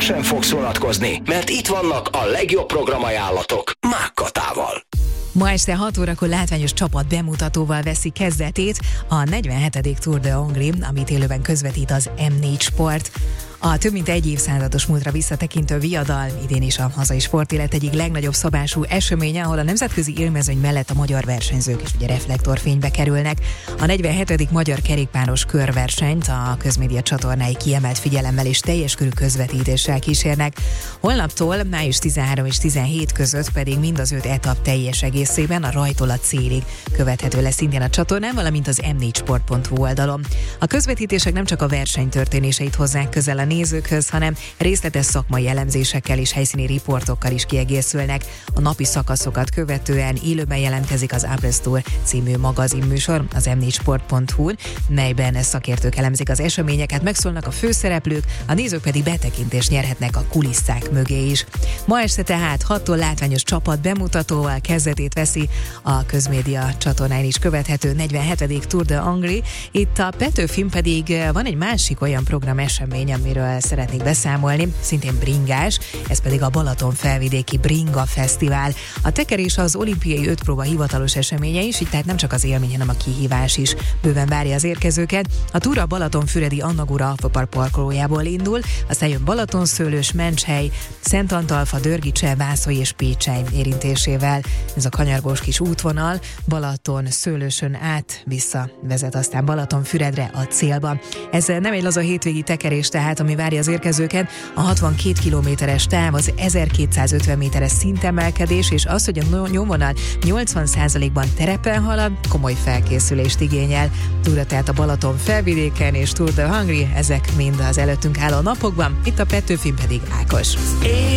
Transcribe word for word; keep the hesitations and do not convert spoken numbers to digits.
sem fogsz vonatkozni, mert itt vannak a legjobb programajánlatok Mákkatával. Ma este hat órakor látványos csapat bemutatóval veszi kezdetét a negyvenhetedik Tour de Hongrie, amit élőben közvetít az em négy Sport. A több mint egy évszázados múltra visszatekintő viadal idén is a hazai sportélet egyik legnagyobb szabású eseménye, ahol a nemzetközi élmezőny mellett a magyar versenyzők is ugye reflektorfénybe kerülnek. A negyvenhetedik magyar kerékpáros körversenyt a közmédia csatornái kiemelt figyelemmel és teljes körű közvetítéssel kísérnek. Holnaptól május tizenharmadika és tizenhetedike között pedig mind az öt etap teljes egészében a rajtól a célig követhető lesz szintén a csatornán, valamint az em négy sport pont hu oldalon. A közvetítések nem csak a verseny történéseit hozzák közel a nézőkhöz, hanem részletes szakmai elemzésekkel és helyszíni riportokkal is kiegészülnek. A napi szakaszokat követően élőben jelentkezik az Abrest Tour című magazinműsor az em négy sport pont hu-n, melyben szakértők elemzik az eseményeket, megszólnak a főszereplők, a nézők pedig betekintést nyerhetnek a kulisszák mögé is. Ma este tehát hattól látványos csapat bemutatóval kezdetét veszi a közmédia csatornán is követhető negyvenhetedik Tour de Hongrie. Itt a Petőfin pedig van egy másik olyan program esemény, amiről szeretnék beszámolni, szintén bringás, ez pedig a Balaton felvidéki Bringa Fesztivál. A tekerés az olimpiai ötpróba hivatalos eseménye is, így tehát nem csak az élmény, hanem a kihívás is bőven várja az érkezőket. A túra Balatonfüredi Annagura Alfapark parkolójából indul, aztán jön Balatonszőlős, Mencshely, Szentantalfa, Dörgicse, Vászai és Pécsely érintésével. Ez a kanyargós kis útvonal Balatonszőlősön át vissza vezet aztán Balatonfüredre a célba. Ez nem egy laza hétvégi tekerés, tehát ami várja az érkezőket, a hatvankét kilométeres táv, az ezerkétszázötven méteres szintemelkedés, és az, hogy a nyomvonal nyolcvan százalékban terepen halad, komoly felkészülést igényel. Túra tehát a Balaton felvidéken és Tour de Hongrie, ezek mind az előttünk álló napokban, itt a Petőfin pedig Ákos.